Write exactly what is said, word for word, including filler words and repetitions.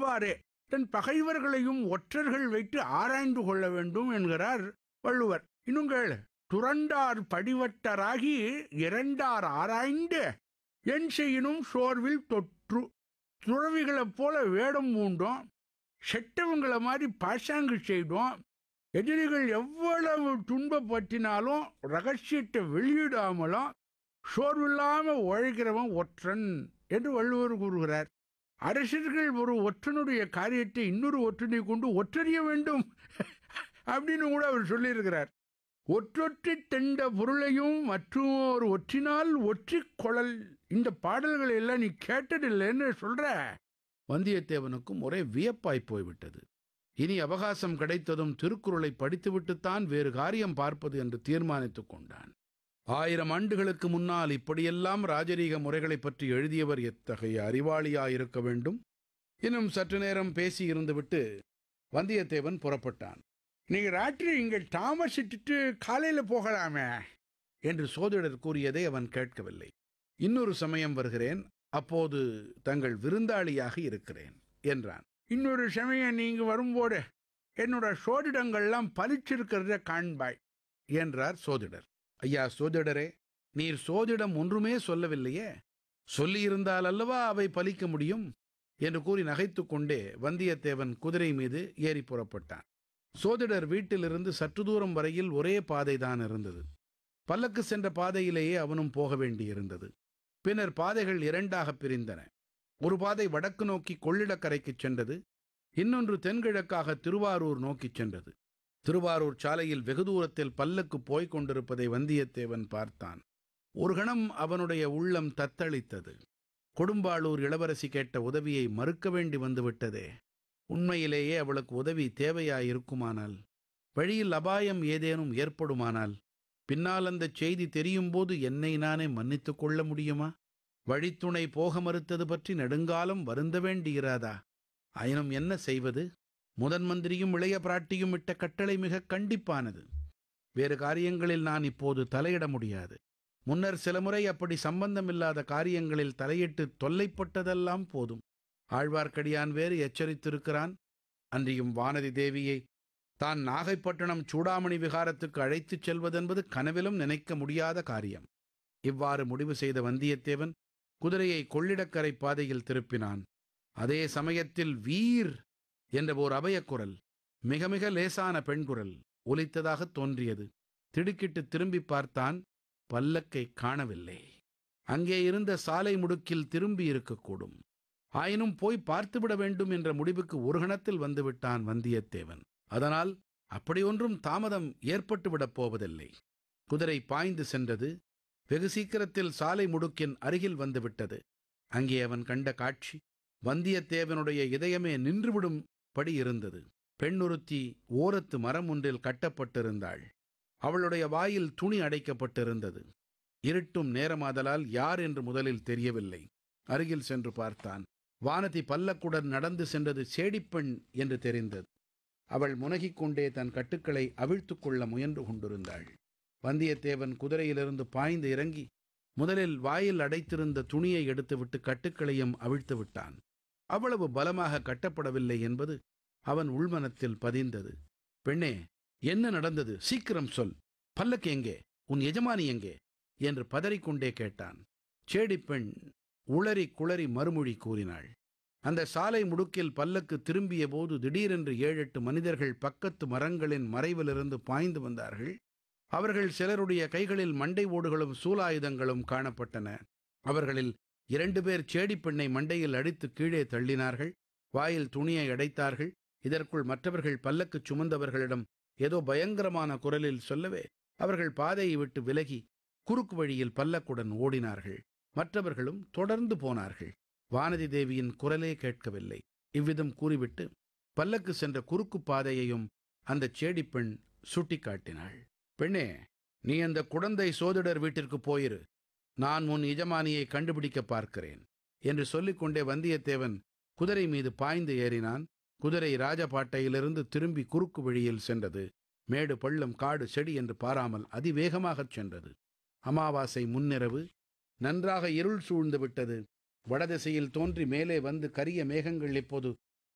அவ்வாறே தன் பகைவர்களையும் ஒற்றர்கள் வைத்து ஆராய்ந்து கொள்ள வேண்டும் என்கிறார் வள்ளுவர். இன்னும் கேளு. துறந்தார் படிவட்டராகி இரண்டார் ஆராய்ந்து என் செய்யினும் சோர்வில் தொற்று. துறவிகளைப் போல வேடம் பூண்டோம், செட்டவங்களை மாதிரி பாசாங்கு செய்தோம், எதிரிகள் எவ்வளவு துன்பப்பட்டினாலும் ரகசியத்தை வெளியிடாமலும் சோர்வில்லாம உழைக்கிறவன் ஒற்றன் என்று வள்ளுவர் கூறுகிறார். அரசர்கள் ஒரு ஒற்றனுடைய காரியத்தை இன்னொரு ஒற்றனை கொண்டு ஒற்றறிய வேண்டும் அப்படின்னு கூட அவர் சொல்லியிருக்கிறார். ஒற்றொற்றி தெண்ட பொருளையும் மற்றொரு ஒற்றினால் ஒற்றி கொழல். இந்த பாடல்களை எல்லாம் நீ கேட்டதில்லைன்னு சொல்ற. வந்தியத்தேவனுக்கும் ஒரே வியப்பாய் போய்விட்டது. இனி அவகாசம் கிடைத்ததும் திருக்குறளை படித்துவிட்டுத்தான் வேறு காரியம் பார்ப்பது என்று தீர்மானித்துக் கொண்டான். ஆயிரம் ஆண்டுகளுக்கு முன்னால் இப்படியெல்லாம் ராஜரீக முறைகளை பற்றி எழுதியவர் எத்தகைய அறிவாளியாயிருக்க வேண்டும். இன்னும் சற்று நேரம் பேசி இருந்துவிட்டு வந்தியத்தேவன் புறப்பட்டான். நீங்க ராத்திரி இங்கே தாமசிட்டு காலையில போகலாமே என்று சோதிடர் கூறியதை அவன் கேட்கவில்லை. இன்னொரு சமயம் வருகிறேன், அப்போது தங்கள் விருந்தாளியாக இருக்கிறேன் என்றான். இன்னொரு சமயம் நீங்க வரும்போது என்னோட சோதிடங்கள்லாம் பலிச்சிருக்கிறத காண்பாய் என்றார் சோதிடர். ஐயா சோதிடரே, நீர் சோதிடம் ஒன்றுமே சொல்லவில்லையே, சொல்லியிருந்தால் அல்லவா அவை பலிக்க முடியும் என்று கூறி நகைத்துக் கொண்டே வந்தியத்தேவன் குதிரை மீது ஏறி புறப்பட்டான். சோதிடர் வீட்டிலிருந்து சற்று தூரம் வரையில் ஒரே பாதைதான் இருந்தது. பல்லக்கு சென்ற பாதையிலேயே அவனும் போக வேண்டியிருந்தது. பின்னர் பாதைகள் இரண்டாக பிரிந்தன. ஒரு பாதை வடக்கு நோக்கி கொள்ளிடக்கரைக்குச் சென்றது, இன்னொன்று தென்கிழக்காக திருவாரூர் நோக்கிச் சென்றது. திருவாரூர் சாலையில் வெகு தூரத்தில் பல்லக்கு போய்க் கொண்டிருப்பதை வந்தியத்தேவன் பார்த்தான். ஒரு கணம் அவனுடைய உள்ளம் தத்தளித்தது. கொடும்பாளூர் இளவரசி கேட்ட உதவியை மறுக்க வேண்டி வந்துவிட்டதே. உண்மையிலேயே அவளுக்கு உதவி தேவையாயிருக்குமானால், வழியில் அபாயம் ஏதேனும் ஏற்படுமானால், பின்னால் அந்த செய்தி தெரியும்போது என்னை நானே மன்னித்துக் கொள்ள முடியுமா? வழித்துணை போக மறுத்தது பற்றி நெடுங்காலம் வருந்த வேண்டியிராதா? ஆயினும் என்ன செய்வது? முதன் மந்திரியும் இளைய பிராட்டியும் இட்ட கட்டளை மிக கண்டிப்பானது. வேறு காரியங்களில் நான் இப்போது தலையிட முடியாது. முன்னர் சில முறை அப்படி சம்பந்தமில்லாத காரியங்களில் தலையிட்டு தொல்லைப்பட்டதெல்லாம் போதும். ஆழ்வார்க்கடியான் வேறு எச்சரித்திருக்கிறான். அன்றியும் வானதி தேவியை தான் நாகைப்பட்டினம் சூடாமணி விகாரத்துக்கு அழைத்துச் செல்வதென்பது கனவிலும் நினைக்க முடியாத காரியம். இவ்வாறு முடிவு செய்த வந்தியத்தேவன் குதிரையை கொள்ளிடக்கரை பாதையில் திருப்பினான். அதே சமயத்தில் வீர் என்ற ஓர் அபயக்குரல், மிக மிக லேசான பெண்குரல் ஒலித்ததாக தோன்றியது. திடுக்கிட்டு திரும்பி பார்த்தான். பல்லக்கை காணவில்லை. அங்கே இருந்த சாலை முடுக்கில் திரும்பி இருக்கக்கூடும். ஆயினும் போய் பார்த்துவிட வேண்டும் என்ற முடிவுக்கு ஒரு கணத்தில் வந்துவிட்டான் வந்தியத்தேவன். அதனால் அப்படி ஒன்றும் தாமதம் ஏற்பட்டுவிடப் போவதில்லை. குதிரை பாய்ந்து சென்றது. வெகு சீக்கிரத்தில் சாலை முடுக்கின் அருகில் வந்துவிட்டது. அங்கே அவன் கண்ட காட்சி வந்தியத்தேவனுடைய இதயமே நின்றுவிடும் படி இருந்தது. பெண்ணொருத்தி ஓரத்து மரம் ஒன்றில் கட்டப்பட்டிருந்தாள். அவளுடைய வாயில் துணி அடைக்கப்பட்டிருந்தது. இருட்டும் நேரமாதலால் யார் என்று முதலில் தெரியவில்லை. அருகில் சென்று பார்த்தான். வானதி பல்லக்குடன் நடந்து சென்றது சேடிப்பெண் என்று தெரிந்தது. அவள் முனகிக் கொண்டே தன் கட்டுக்களை அவிழ்த்து கொள்ள முயன்று கொண்டிருந்தாள். வந்தியத்தேவன் குதிரையிலிருந்து பாய்ந்து இறங்கி முதலில் வாயில் அடைத்திருந்த துணியை எடுத்துவிட்டு கட்டுக்களையும் அவிழ்த்து விட்டான். அவ்வளவு பலமாக கட்டப்படவில்லை என்பது அவன் உள்மனத்தில் பதிந்தது. பெண்ணே, என்ன நடந்தது? சீக்கிரம் சொல். பல்லக்கு எங்கே? உன் எஜமானி எங்கே என்று பதறிக்கொண்டே கேட்டான். சேடிப்பெண் உளறி குளறி மறுமொழி கூறினாள். அந்த சாலை முடுக்கில் பல்லக்கு திரும்பிய போது திடீரென்று ஏழெட்டு மனிதர்கள் பக்கத்து மரங்களின் மறைவிலிருந்து பாய்ந்து வந்தார்கள். அவர்கள் சிலருடைய கைகளில் மண்டை ஓடுகளும் சூலாயுதங்களும் காணப்பட்டன. அவர்களில் இரண்டு பேர் சேடிப்பெண்ணை மண்டையில் அடித்து கீழே தள்ளினார்கள். வாயில் துணியை அடைத்தார்கள். இதற்குள் மற்றவர்கள் பல்லக்கு சுமந்தவர்களிடம் ஏதோ பயங்கரமான குரலில் சொல்லவே அவர்கள் பாதையை விட்டு விலகி குறுக்கு வழியில் பல்லக்குடன் ஓடினார்கள். மற்றவர்களும் தொடர்ந்து போனார்கள். வானதி தேவியின் குரலே கேட்கவில்லை. இவ்விதம் கூறிவிட்டு பல்லக்கு சென்ற குறுக்கு பாதையையும் அந்த சேடிப்பெண் சுட்டிக்காட்டினாள். பெண்ணே, நீ அந்த குடந்தை சோதிடர் வீட்டிற்கு போயிரு. நான் உன் எஜமானியை கண்டுபிடிக்க பார்க்கிறேன் என்று சொல்லிக்கொண்டே வந்தியத்தேவன் குதிரை மீது பாய்ந்து ஏறினான். குதிரை ராஜபாட்டையிலிருந்து திரும்பி குறுக்கு வழியில் சென்றது. மேடு பள்ளம் காடு செடி என்று பாராமல் அதிவேகமாகச் சென்றது. அமாவாசை முன்னிரவு. நன்றாக இருள் சூழ்ந்து விட்டது. வடதிசையில் தோன்றி மேலே வந்து கரிய மேகங்கள் இப்போது